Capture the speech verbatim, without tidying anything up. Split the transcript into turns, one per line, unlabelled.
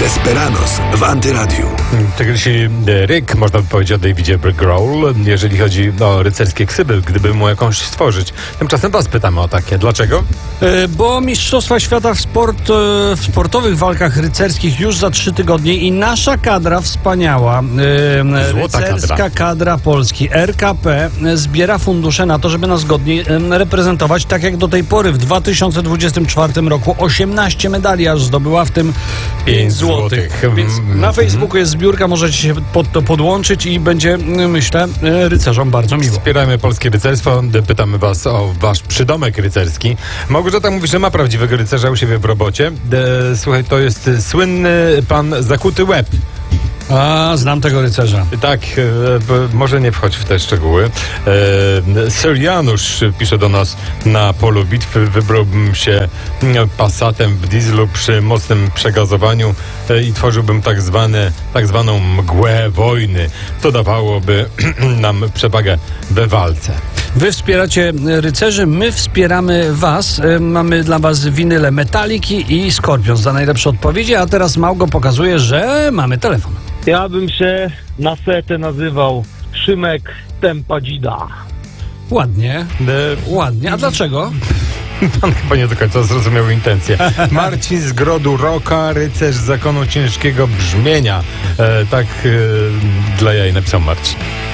Desperados w Antyradiu.
Tygrysi ryk, można by powiedzieć o Davidzie Grohl, jeżeli chodzi o rycerskie ksyby, gdyby mu jakąś stworzyć. Tymczasem was pytamy o takie. Dlaczego?
E, Bo Mistrzostwa Świata w, sport, e, w sportowych walkach rycerskich już za trzy tygodnie i nasza kadra wspaniała, e,
Złota
rycerska
kadra.
kadra Polski, R K P, e, zbiera fundusze na to, żeby nas godnie e, reprezentować, tak jak do tej pory. W dwa tysiące dwudziestym czwartym roku osiemnaście medali aż zdobyła, w tym pięć złotych. Więc na Facebooku jest zbiórka, możecie się pod to podłączyć i będzie, myślę, e, rycerzom bardzo miło.
Wspieramy polskie rycerstwo. Pytamy was o wasz przydomek rycerski. Małgorzata mówi, że ma prawdziwego rycerza u siebie w robocie. E, słuchaj, to jest słynny pan Zakuty Łeb.
A, znam tego rycerza.
Tak, e, b- może nie wchodź w te szczegóły. E, Sir Janusz pisze do nas: na polu bitwy wybrałbym się mm, Passatem w dieslu przy mocnym przegazowaniu e, i tworzyłbym tak, zwane, tak zwaną mgłę wojny. To dawałoby nam przewagę we walce.
Wy wspieracie rycerzy, my wspieramy was. E, Mamy dla was winyle Metaliki i Scorpions za najlepsze odpowiedzi, a teraz Małgo pokazuje, że mamy telefon.
Ja bym się na setę nazywał Szymek Tempadzida.
Ładnie,
E,
ładnie. A dlaczego?
Pan chyba nie do końca zrozumiał intencję. Marcin z Grodu Roka, rycerz zakonu ciężkiego brzmienia. E, tak e, dla jaj napisał Marcin.